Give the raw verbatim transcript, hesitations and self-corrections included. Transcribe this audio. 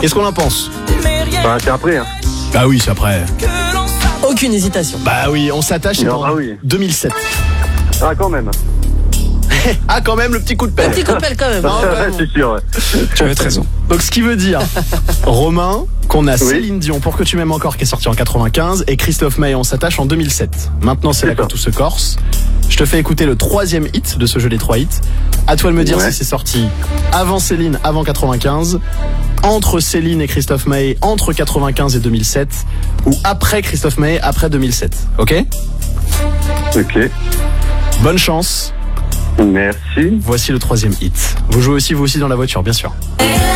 Qu'est-ce qu'on en pense? Bah, c'est après, hein. Bah oui, c'est après. Aucune hésitation. Bah oui, on s'attache, c'est Non, en ah oui. deux mille sept. Ah, quand même. Ah, quand même, le petit coup de pelle. Petit coup de pelle quand même. Non, quand même. C'est sûr, ouais. Tu avais raison. Donc, ce qui veut dire, Romain, qu'on a Oui. Céline Dion, Pour que tu m'aimes encore, qui est sorti en quatre-vingt-quinze, et Christophe Maé, On s'attache, en deux mille sept. Maintenant, c'est C'est là que ça. tout se corse. Je te fais écouter le troisième hit de ce jeu des trois hits. À toi de me dire Ouais. si c'est sorti avant Céline, avant quatre-vingt-quinze, entre Céline et Christophe Maé, entre quatre-vingt-quinze et deux mille sept, ou après Christophe Maé, après deux mille sept. Ok? Ok. Bonne chance. Merci. Voici le troisième hit. Vous jouez aussi, vous aussi, dans la voiture, bien sûr. Et